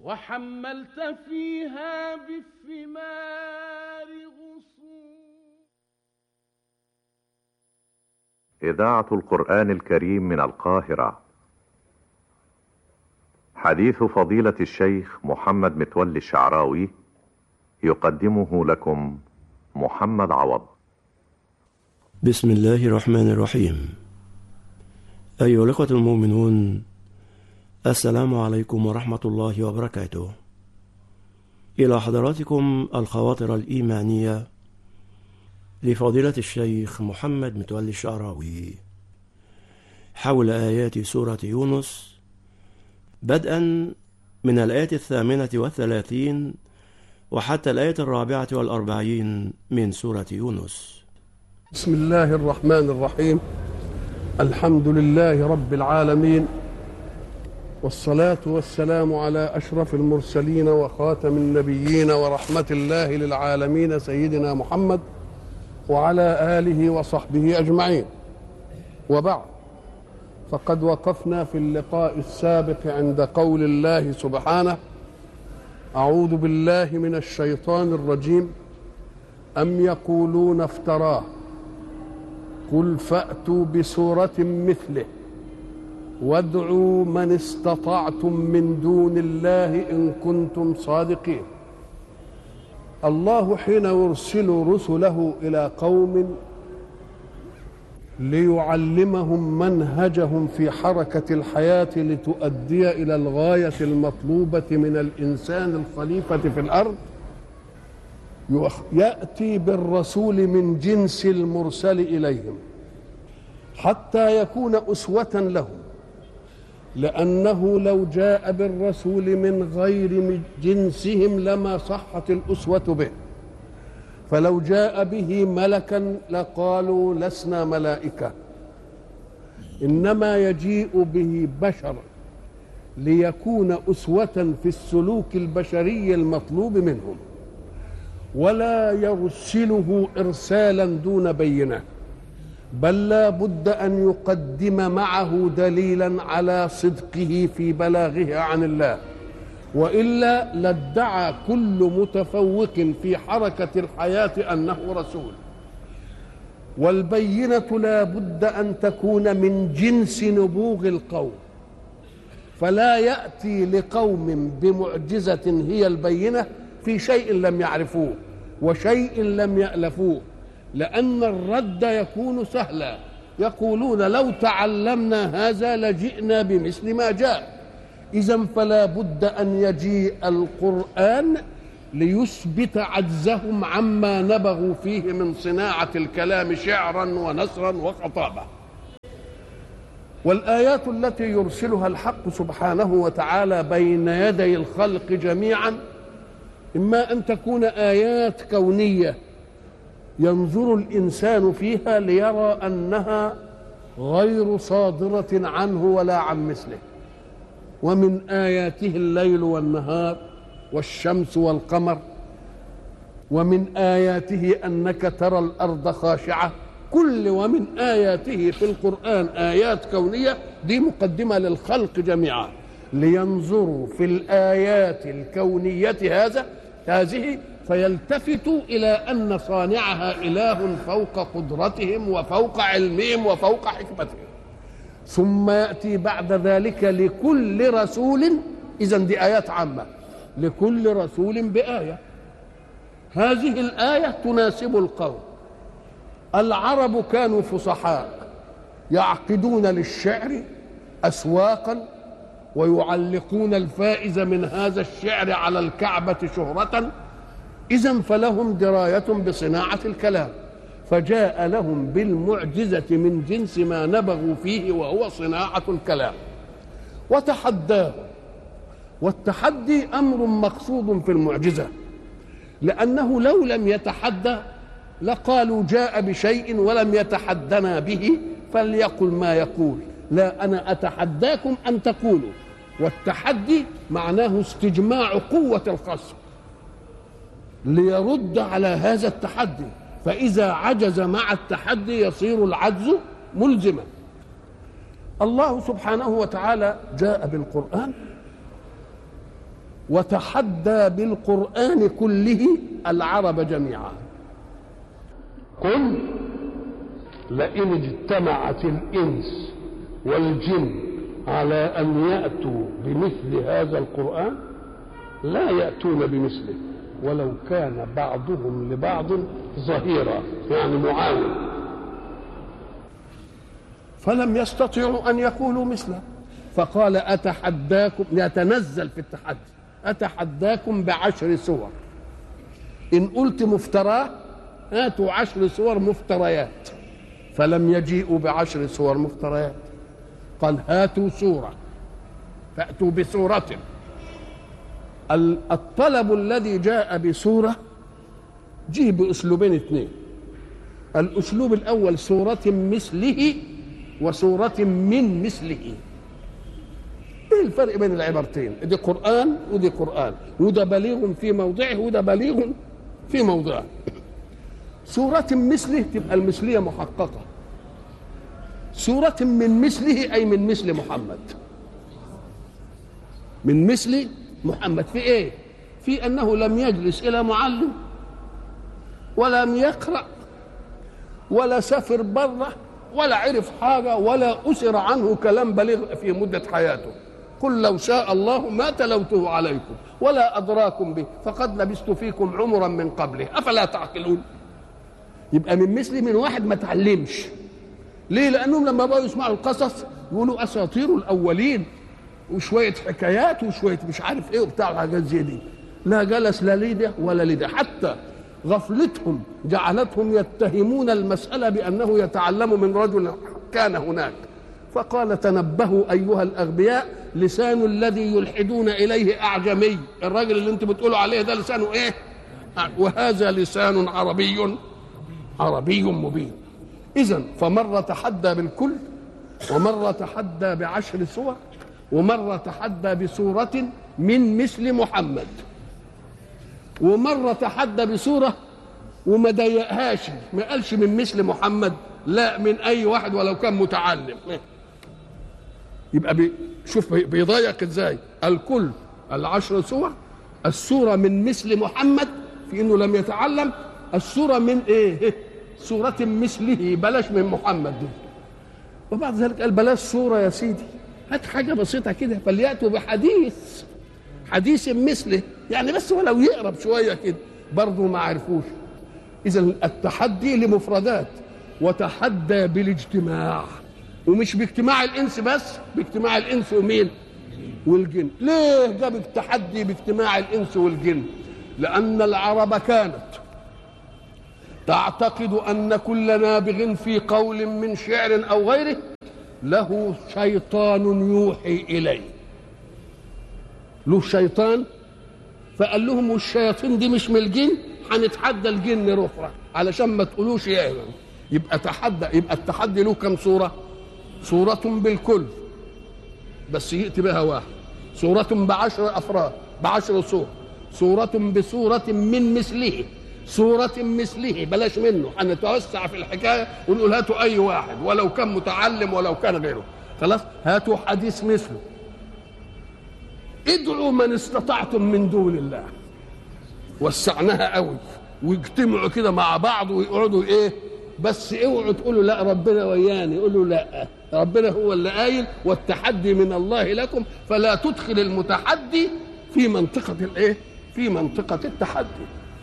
وحملت فيها بالثمار غصون. إذاعة القرآن الكريم من القاهرة. حديث فضيلة الشيخ محمد متولي الشعراوي يقدمه لكم محمد عوض. بسم الله الرحمن الرحيم. أيها الأخوة المؤمنون، السلام عليكم ورحمة الله وبركاته. إلى حضراتكم الخواطر الإيمانية لفضيلة الشيخ محمد متولي الشعراوي حول آيات سورة يونس، بدءا من الآية 38 وحتى الآية 44 من سورة يونس. بسم الله الرحمن الرحيم. الحمد لله رب العالمين، والصلاة والسلام على أشرف المرسلين وخاتم النبيين ورحمة الله للعالمين سيدنا محمد وعلى آله وصحبه أجمعين. وبعد، فقد وقفنا في اللقاء السابق عند قول الله سبحانه: أعوذ بالله من الشيطان الرجيم، أم يقولون افتراه قل فأتوا بسورة مثله وادعوا من استطعتم من دون الله إن كنتم صادقين. الله حين يرسل رسله إلى قوم ليعلمهم منهجهم في حركة الحياة لتؤدي إلى الغاية المطلوبة من الإنسان الخليفة في الأرض، يأتي بالرسول من جنس المرسل إليهم حتى يكون أسوة لهم، لأنه لو جاء بالرسول من غير جنسهم لما صحت الأسوة به، فلو جاء به ملكا لقالوا لسنا ملائكة، إنما يجيء به بشرا ليكون أسوة في السلوك البشري المطلوب منهم، ولا يرسله إرسالا دون بينة، بل لا بد أن يقدم معه دليلا على صدقه في بلاغه عن الله، وإلا لادعى كل متفوق في حركة الحياة أنه رسول. والبينة لا بد أن تكون من جنس نبوغ القوم، فلا يأتي لقوم بمعجزة هي البينة في شيء لم يعرفوه وشيء لم يألفوه، لأن الرد يكون سهلا، يقولون لو تعلمنا هذا لجئنا بمثل ما جاء. إذن فلا بد أن يجيء القرآن ليثبت عجزهم عما نبغوا فيه من صناعة الكلام شعرا ونثرا وخطابة. والآيات التي يرسلها الحق سبحانه وتعالى بين يدي الخلق جميعا إما أن تكون آيات كونية ينظر الإنسان فيها ليرى أنها غير صادرة عنه ولا عن مثله، ومن آياته الليل والنهار والشمس والقمر، ومن آياته أنك ترى الأرض خاشعة، كل ومن آياته في القرآن آيات كونية. دي مقدمة للخلق جميعا لينظروا في الآيات الكونية هذه فيلتفتوا إلى أن صانعها إله فوق قدرتهم وفوق علمهم وفوق حكمتهم. ثم يأتي بعد ذلك لكل رسول، إذن دي آيات عامة، لكل رسول بآية. هذه الآية تناسب القوم. العرب كانوا فصحاء يعقدون للشعر أسواقا ويعلقون الفائز من هذا الشعر على الكعبة شهرة، إذن فلهم دراية بصناعة الكلام، فجاء لهم بالمعجزة من جنس ما نبغوا فيه وهو صناعة الكلام وتحداه. والتحدي أمر مقصود في المعجزة، لأنه لو لم يتحدى لقالوا جاء بشيء ولم يتحدنا به فليقل ما يقول، لا، أنا أتحداكم أن تقولوا. والتحدي معناه استجماع قوة الخصم ليرد على هذا التحدي، فإذا عجز مع التحدي يصير العجز ملزما. الله سبحانه وتعالى جاء بالقرآن وتحدى بالقرآن كله العرب جميعا. قل لئن اجتمعت الإنس والجن على أن يأتوا بمثل هذا القرآن لا يأتون بمثله ولو كان بعضهم لبعض ظهيرا، يعني معاون. فلم يستطيعوا أن يقولوا مثله، فقال أتحداكم، يتنزل في التحدي، أتحداكم ب10 سور، إن قلت مفتراه هاتوا 10 سور مفتريات، فلم يجيئوا ب10 سور مفتريات، قال هاتوا سورة، فأتوا بسورة. الطلب الذي جاء بسورة جه بأسلوبين اثنين. الأسلوب الأول سورة مثله وسورة من مثله. ايه الفرق بين العبارتين؟ دي قرآن ودي قرآن، وده بليغ في موضعه وده بليغ في موضعه. سورة مثله تبقى المثلية محققة، سورة من مثله أي من مثل محمد. من مثل محمد في ايه؟ في أنه لم يجلس إلى معلم ولم يقرأ ولا سافر بره ولا عرف حاجة ولا أسر عنه كلام بليغ في مدة حياته. قل لو شاء الله ما تلوته عليكم ولا أدراكم به فقد لبثت فيكم عمرا من قبله أفلا تعقلون. يبقى من مثل من واحد ما تعلمش. ليه؟ لأنهم لما بقوا يسمعوا القصص يقولوا أساطير الأولين وشوية حكايات وشوية مش عارف إيه وبتاع حاجات زي دي. لا جلس لا لده ولا لده، حتى غفلتهم جعلتهم يتهمون المسألة بأنه يتعلم من رجل كان هناك. فقال تنبهوا أيها الأغبياء، لسان الذي يلحدون إليه أعجمي. الراجل اللي انتم بتقولوا عليه ده لسانه إيه؟ وهذا لسان عربي مبين. إذن فمرة تحدى بالكل، ومرة تحدى ب10 سور، ومرة تحدى بسورة من مثل محمد، ومرة تحدى بسورة وما ضيقهاش، ما قالش من مثل محمد، لا من أي واحد ولو كان متعلم. يبقى شوف بيضيق ازاي. الكل 10 سور، السورة من مثل محمد في انه لم يتعلم، السورة من ايه؟ سورة مثله، بلاش من محمد دي. وبعد ذلك قال بلاش سورة يا سيدي، هات حاجة بسيطة كده، فليأتوا بحديث مثله، يعني بس ولو يقرب شوية كده، برضه ما عرفوش. إذا التحدي لمفردات، وتحدى بالاجتماع، ومش باجتماع الإنس بس، باجتماع الإنس ومين؟ والجن. ليه جاب التحدي باجتماع الإنس والجن؟ لأن العرب كانت تعتقد أن كل نابغ في قول من شعر أو غيره له شيطان يوحي إليه، له شيطان. فقال لهم والشياطين دي مش من الجن، هنتحدى الجن رفرة علشان ما تقولوش يا إمام. يبقى التحدي له كم صورة؟ صورة بالكل بس يأتي بها واحد، صورة ب10 أفراد ب10 صور، صورة بصورة من مثله، صورة مثله بلاش منه، هنتوسع في الحكاية ونقول هاتوا أي واحد ولو كان متعلم ولو كان غيره، خلاص هاتوا حديث مثله. ادعوا من استطعتم من دون الله، وسعناها قوي، ويجتمعوا كده مع بعض ويقعدوا ايه، بس اوعوا تقولوا لا ربنا وياني، يقولوا لا ربنا هو اللي قايل والتحدي من الله لكم، فلا تدخل المتحدي في منطقة الايه؟ في منطقة التحدي.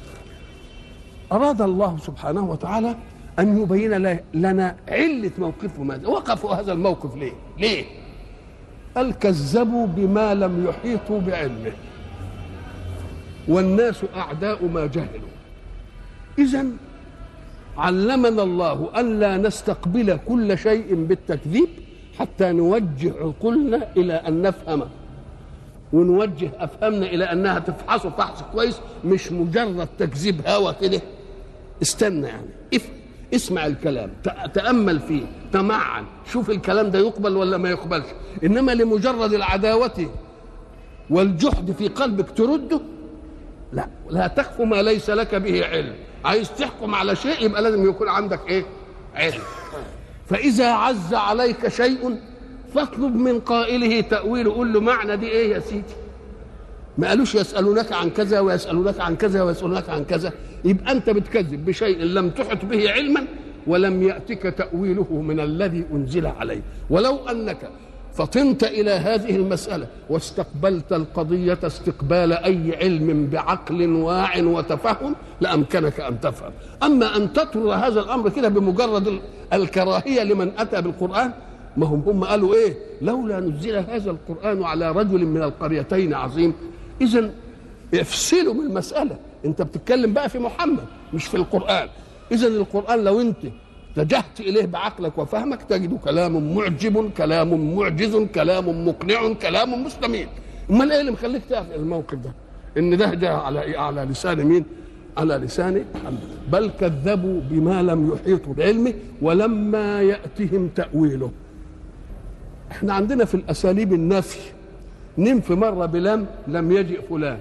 أراد الله سبحانه وتعالى أن يبين لنا علة موقفه. ماذا وقفوا هذا الموقف ليه؟ قال كذبوا بما لم يحيطوا بعلمه، والناس أعداء ما جهلوا. إذن علمنا الله أن لا نستقبل كل شيء بالتكذيب حتى نوجه عقولنا إلى أن نفهم، ونوجه أفهمنا إلى أنها تفحصه فحص كويس، مش مجرد تكذيب هوا كده. استنى يعني، اسمع الكلام، تأمل فيه، تمعن، شوف الكلام ده يقبل ولا ما يقبلش. إنما لمجرد العداوة والجحد في قلبك ترده، لا تخف ما ليس لك به علم. عايز تحكم على شيء يبقى لازم يكون عندك ايه؟ علم. فإذا عز عليك شيء فاطلب من قائله تأويله، قول له معنى دي ايه يا سيدي؟ ما قالوش يسألونك عن كذا ويسألونك عن كذا ويسألونك عن كذا. يبقى أنت بتكذب بشيء لم تحط به علما ولم يأتك تأويله من الذي أنزل عليه. ولو أنك فطنت إلى هذه المسألة واستقبلت القضية استقبال أي علم بعقل واع وتفهم لأمكنك أن تفهم. أما أن تطرد هذا الأمر كده بمجرد الكراهية لمن أتى بالقرآن، ما هم قالوا إيه؟ لولا نزل هذا القرآن على رجل من القريتين عظيم. إذن افصلوا من المسألة، أنت بتتكلم بقى في محمد مش في القرآن. إذن القرآن لو أنت اتجهت إليه بعقلك وفهمك تجد كلام معجب، كلام معجز، كلام مقنع، كلام مستميت. امال ايه اللي مخليك تعرف الموقف ده؟ ان ده جاء على لسان مين؟ على لسان محمد. بل كذبوا بما لم يحيطوا بعلمه ولما يأتهم تأويله. احنا عندنا في الاساليب النفي ننفي مرة بلم لم يجئ فلان،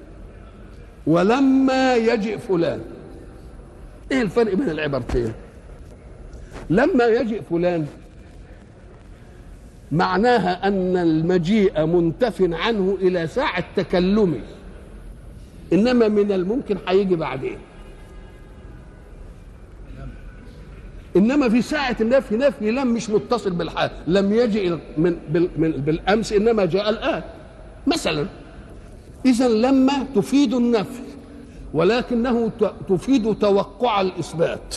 ولما يجئ فلان. ايه الفرق بين العبارتين؟ لما يجئ فلان معناها أن المجيء منتف عنه إلى ساعة تكلمه، إنما من الممكن هيجي بعدين. إنما في ساعة النفي نفي لم مش متصل بالحال، لم يجئ بالأمس إنما جاء الآن مثلا. إذن لما تفيد النفي ولكنه تفيد توقع الإثبات.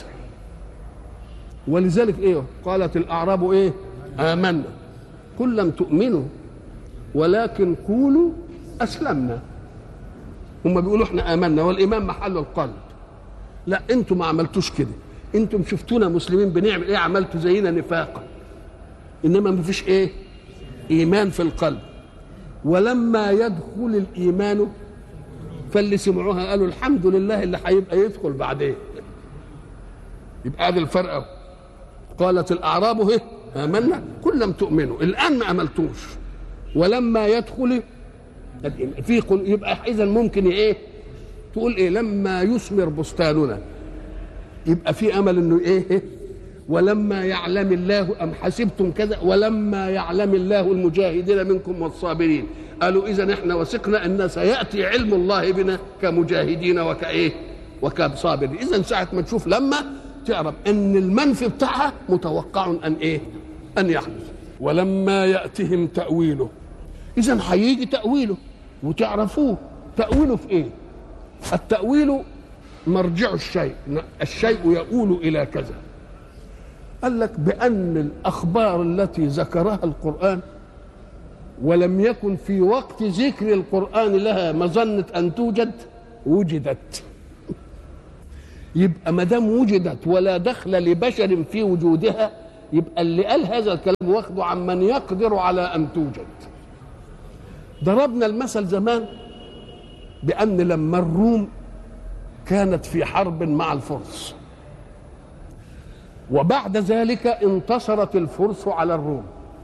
ولذلك ايه قالت الاعراب ايه؟ آمنا قل لم تؤمنوا ولكن قولوا اسلمنا. هم بيقولوا احنا آمنا والايمان محل القلب. لا انتم ما عملتوش كده، انتم شفتونا مسلمين بنعمل ايه؟ عملتوا زينا نفاقا، انما ما فيش ايه؟ ايمان في القلب. ولما يدخل الايمان فاللي سمعوها قالوا الحمد لله اللي هيبقى يدخل بعدين. يبقى هذا الفرق. قالت الأعراب هي آمنا قل لم تؤمنوا، الآن ما عملتوش. ولما يدخل في يبقى إذا ممكن إيه؟ تقول إيه؟ لما يثمر بستاننا، يبقى في أمل إنه إيه؟ ولما يعلم الله أم حسبتم كذا ولما يعلم الله المجاهدين منكم والصابرين. قالوا إذا إحنا وثقنا أن سيأتي علم الله بنا كمجاهدين وكإيه؟ وكصابرين. إذا ساعة ما تشوف لما تعرف ان المنفي بتاعها متوقع ان ايه؟ ان يحدث. ولما ياتهم تاويله، اذا هيجي تاويله وتعرفوه. تاويله في ايه؟ التاويل مرجع الشيء، الشيء يؤول الى كذا. قال لك بان الاخبار التي ذكرها القران ولم يكن في وقت ذكر القران لها مظنه ان توجد وجدت. يبقى ما دام وجدت ولا دخل لبشر في وجودها، يبقى اللي قال هذا الكلام واخده عن من يقدر على ان توجد. ضربنا المثل زمان بان لما الروم كانت في حرب مع الفرس وبعد ذلك انتصرت الفرس على الروم.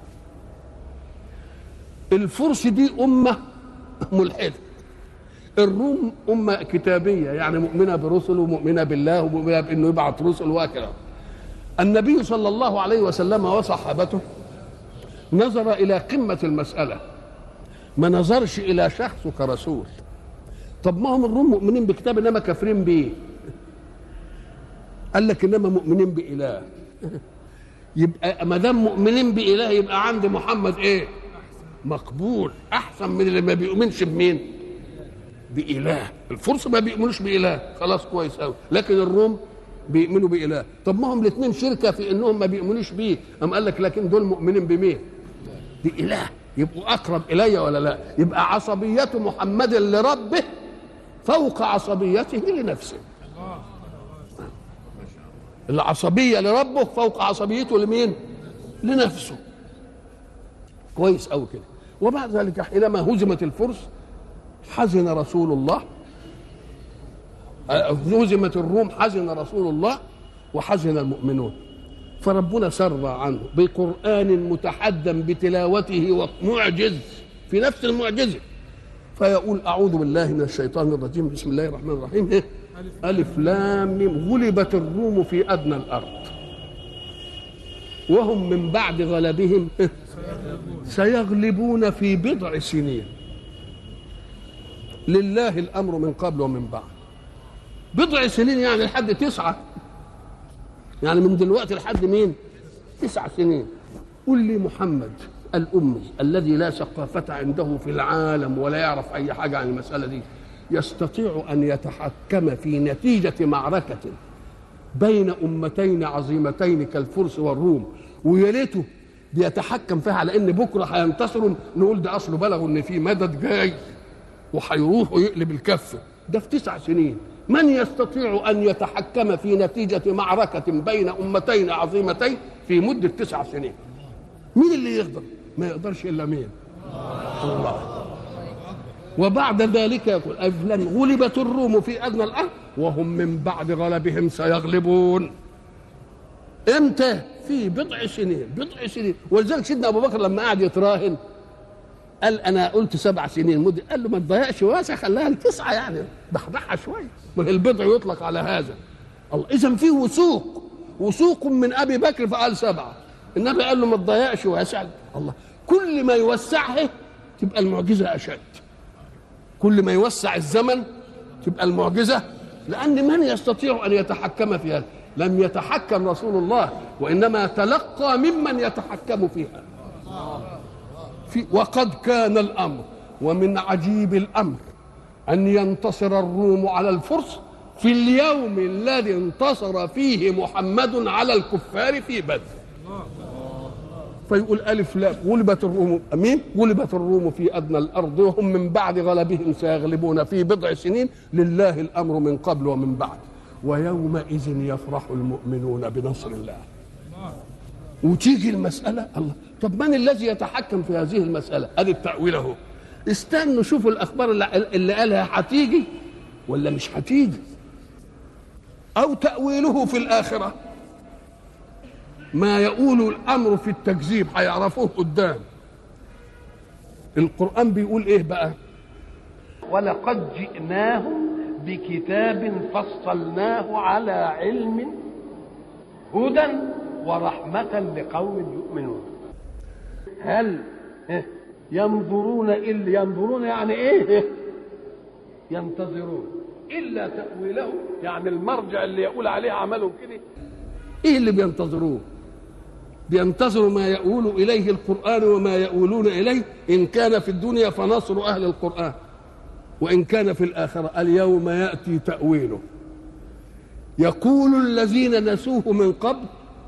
الفرس دي امه ملحده، الروم أمة كتابية يعني مؤمنة برسل ومؤمنة بالله ومؤمنة بأنه يبعث رسل وهكذا. النبي صلى الله عليه وسلم وصحابته نظر إلى قمة المسألة، ما نظرش إلى شخصه كرسول. طب ما هم الروم مؤمنين بكتاب إنما كافرين بيه. قال لك إنما مؤمنين بإله. يبقى ما دام مؤمنين بإله يبقى عند محمد إيه؟ مقبول، أحسن من اللي ما بيؤمنش بمين؟ بإله. الفرس ما بيؤمنوش بإله، خلاص كويس قوي، لكن الروم بيؤمنوا بإله. طب ما هم الاثنين شركة في انهم ما بيؤمنوش بيه، أم قال لك لكن دول مؤمنين بمين؟ بإله، يبقوا أقرب إلي ولا لا؟ يبقى عصبية محمد لربه فوق عصبيته لنفسه. العصبية لربه فوق عصبيته لمين؟ لنفسه. كويس قوي كده. وبعد ذلك حينما هزمت الفرس حزن رسول الله، هزمت الروم حزن رسول الله وحزن المؤمنون. فربنا سر عنه بقرآن متحدى بتلاوته ومعجز في نفس المعجزة، فيقول أعوذ بالله من الشيطان الرجيم بسم الله الرحمن الرحيم. إيه؟ ألف لام ميم. غلبت الروم في أدنى الأرض وهم من بعد غلبهم سيغلبون في بضع سنين. لله الأمر من قبل ومن بعد. بضع سنين يعني لحد 9، يعني من دلوقتي لحد مين؟ 9 سنين. قل لي محمد الأمي الذي لا ثقافة عنده في العالم ولا يعرف أي حاجة عن المسألة دي يستطيع أن يتحكم في نتيجة معركة بين أمتين عظيمتين كالفرس والروم، ويا ريته بيتحكم فيها على إن بكرة هينتصروا، نقول ده أصله بلغوا إن في مدد جاي وهيروح ويقلب الكفة. ده في 9 سنين. من يستطيع أن يتحكم في نتيجة معركة بين أمتين عظيمتين في مدة 9 سنين؟ مين اللي يقدر؟ ما يقدرش إلا مين؟ الله. وبعد ذلك يقول أفلن غلبت الروم في أدنى الأرض وهم من بعد غلبهم سيغلبون. إمتى؟ في بضع سنين. بضع سنين. ولذلك سيدنا أبو بكر لما قعد يتراهن قال أنا قلت 7 سنين مدة، قال له ما تضيعش واسع، خلاها ل9 يعني، ضحضحها شوية، ما البضع يطلق على هذا. الله. إذا في وثوق من أبي بكر فقال 7، النبي قال له ما تضيعش واسع. الله. كل ما يوسعه تبقى المعجزة أشد، كل ما يوسع الزمن تبقى المعجزة. لأن من يستطيع أن يتحكم في هذا؟ لم يتحكم رسول الله، وإنما تلقى ممن يتحكم فيها. وقد كان الأمر، ومن عجيب الأمر أن ينتصر الروم على الفرس في اليوم الذي انتصر فيه محمد على الكفار في بدر. فيقول ألف لام غلبت الروم، أمين، غلبت الروم في أدنى الأرض وهم من بعد غلبهم سيغلبون في بضع سنين لله الأمر من قبل ومن بعد ويومئذ يفرح المؤمنون بنصر الله. وتيجي المسألة الله، طب من الذي يتحكم في هذه المسألة؟ ادي التأويل اهو. استنوا شوفوا الأخبار اللي قالها هتيجي ولا مش هتيجي، أو تأويله في الآخرة. ما يقول الأمر في التكذيب هيعرفوه قدام. القرآن بيقول إيه بقى؟ ولقد جئناهم بكتاب فصلناه على علم هدى ورحمة لقوم يؤمنون. هل ينظرون إلا ينظرون يعني إيه؟ ينتظرون إلا تأويله، يعني المرجع اللي يقول عليه عملهم كده. إيه اللي بينتظروه؟ بينتظروا ما يقول إليه القرآن وما يقولون إليه. إن كان في الدنيا فنصر أهل القرآن، وإن كان في الآخرة اليوم يأتي تأويله. يقول الذين نسوه من قبل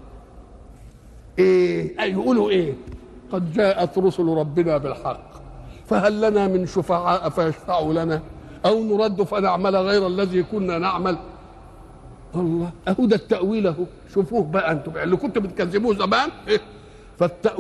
إيه؟ يقولوا إيه؟ قد جاءت رسل ربنا بالحق فهل لنا من شفعاء فيشفعوا لنا أو نرد فنعمل غير الذي كنا نعمل. الله. أهو ده التأويل أهو. شوفوه بقى أنتم اللي كنتوا بتكذبوه زمان. فالتأويل